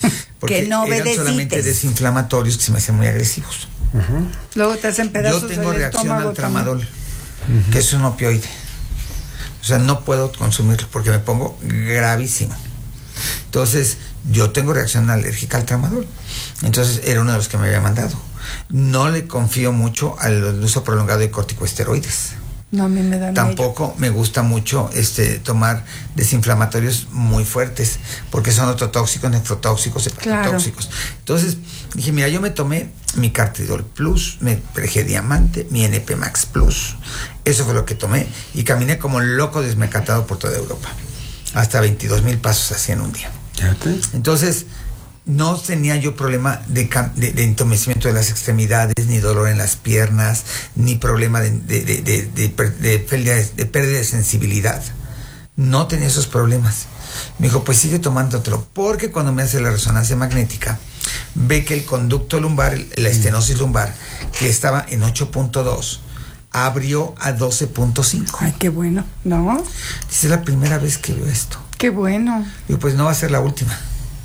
Porque que no eran solamente desinflamatorios que se me hacían muy agresivos. Luego te hacen pedazos. Yo tengo del reacción estómago al tramadol, que es un opioide. O sea, no puedo consumirlo porque me pongo gravísimo. Entonces, yo tengo reacción alérgica al tramadol. Entonces, era uno de los que me había mandado. No le confío mucho al uso prolongado de corticosteroides. No, a mí me da Tampoco me gusta mucho tomar desinflamatorios muy fuertes, porque son ototóxicos, nefrotóxicos, hepatotóxicos. Claro. Entonces, dije, mira, yo me tomé mi Cartridol Plus, mi Prege Diamante, mi NP Max Plus. Eso fue lo que tomé y caminé como loco desmecatado por toda Europa. Hasta 22,000 pasos así en un día. Entonces, no tenía yo problema de entumecimiento de las extremidades, ni dolor en las piernas, ni problema de pérdida de sensibilidad. No tenía esos problemas. Me dijo, pues sigue tomándotelo, porque cuando me hace la resonancia magnética, ve que el conducto lumbar, la estenosis lumbar, que estaba en 8.2, abrió a 12.5. Ay, qué bueno, ¿no? Dice, es la primera vez que veo esto. Qué bueno. Digo, pues no va a ser la última,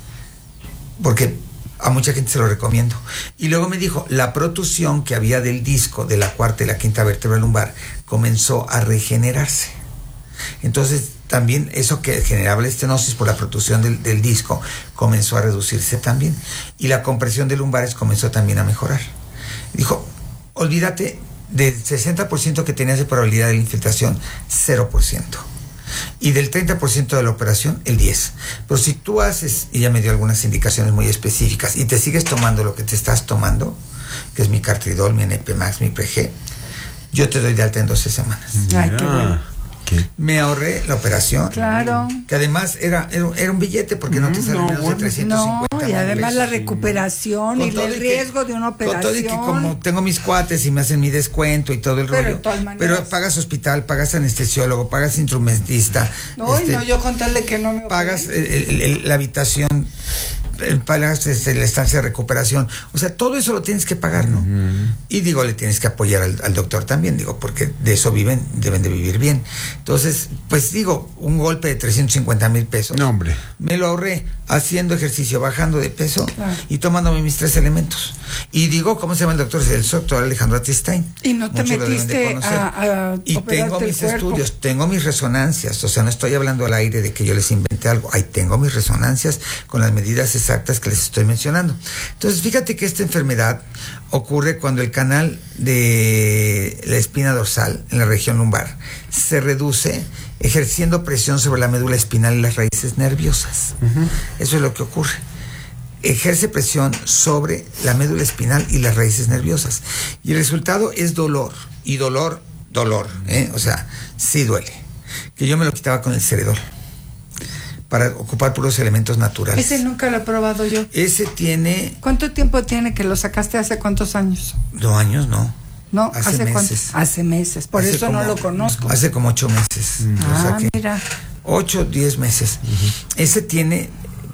porque a mucha gente se lo recomiendo. Y luego me dijo, la protusión que había del disco de la cuarta y la quinta vértebra lumbar comenzó a regenerarse. Entonces, también eso que generaba la estenosis por la protusión del disco comenzó a reducirse también. Y la compresión de lumbares comenzó también a mejorar. Dijo, olvídate del 60% que tenías de probabilidad de la infiltración, 0%. Y del 30% de la operación, el 10%. Pero si tú haces, y ya me dio algunas indicaciones muy específicas, y te sigues tomando lo que te estás tomando, que es mi Cartridol, mi NP Max, mi Prege, yo te doy de alta en 12 semanas. Ay, qué bueno. Me ahorré la operación. Claro. Que además era un billete, porque no te sale menos de 350. No, y además la recuperación y el riesgo de una operación. Con todo y que como tengo mis cuates y me hacen mi descuento y todo el rollo. Pero pagas hospital, pagas anestesiólogo, pagas instrumentista. No, yo con tal de que no me pagas la habitación, pagas la estancia de recuperación. O sea, todo eso lo tienes que pagar, ¿no? Y digo, le tienes que apoyar al doctor también, digo, porque de eso deben de vivir bien. Entonces, pues digo, un golpe de 350,000 pesos. No, hombre. Me lo ahorré haciendo ejercicio, bajando de peso, claro, y tomándome mis 3 elementos. Y digo, ¿cómo se llama el doctor? El doctor Alejandro Atistain. Y no te metiste a y tengo mis estudios, tengo mis resonancias. O sea, no estoy hablando al aire de que yo les inventé algo. Ahí tengo mis resonancias con las medidas exactas que les estoy mencionando. Entonces, fíjate que esta enfermedad ocurre cuando el canal de la espina dorsal en la región lumbar se reduce, ejerciendo presión sobre la médula espinal y las raíces nerviosas. Eso es lo que ocurre. Ejerce presión sobre la médula espinal y las raíces nerviosas. Y el resultado es dolor. Y dolor. O sea, sí duele. Que yo me lo quitaba con el Ceredol, para ocupar puros elementos naturales. Ese nunca lo he probado yo. Ese tiene... ¿Cuánto tiempo tiene que lo sacaste? ¿Hace cuántos años? 2 años, no. No, hace meses. Hace meses, por eso no lo conozco. Hace como 8 meses. Mira. 8, 10 meses. Ese tiene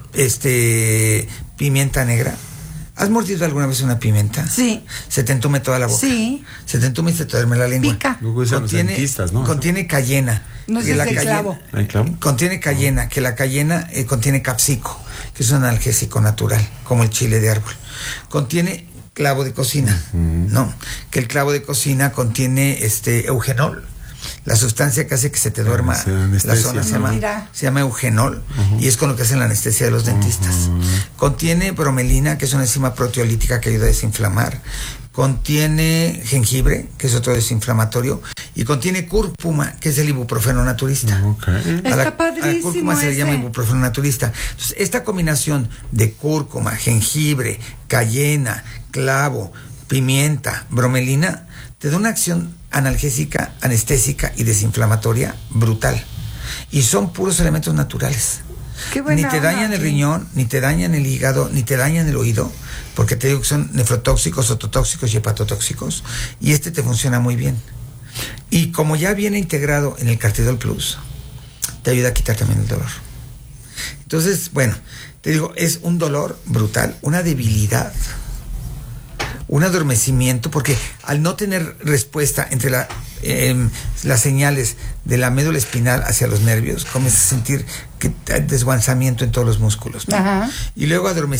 pimienta negra. ¿Has mordido alguna vez una pimienta? Sí. Se te entume toda la boca. Sí. Se te entume y se te duerme la lengua. Pica. Contiene cayena. No sé si el clavo. ¿El clavo? Contiene cayena, que la cayena contiene capsico, que es un analgésico natural, como el chile de árbol. Contiene clavo de cocina, ¿no? Que el clavo de cocina contiene eugenol, la sustancia que hace que se te duerma la zona, se llama eugenol, y es con lo que hacen la anestesia de los dentistas. Contiene bromelina, que es una enzima proteolítica que ayuda a desinflamar. Contiene jengibre, que es otro desinflamatorio, y contiene cúrcuma, que es el ibuprofeno naturista. Está padrísimo. A la cúrcuma se le llama ibuprofeno naturista. Entonces, esta combinación de cúrcuma, jengibre, cayena, clavo, pimienta, bromelina, te da una acción analgésica, anestésica y desinflamatoria brutal. Y son puros elementos naturales. Ni te dañan el riñón, ni te dañan el hígado, ni te dañan el oído, porque te digo que son nefrotóxicos, ototóxicos y hepatotóxicos, y te funciona muy bien. Y como ya viene integrado en el Cartridol Plus, te ayuda a quitar también el dolor. Entonces, bueno, te digo, es un dolor brutal, una debilidad, un adormecimiento, porque al no tener respuesta entre las señales de la médula espinal hacia los nervios, comienzas a sentir desguanzamiento en todos los músculos, ¿no? Y luego adormecimiento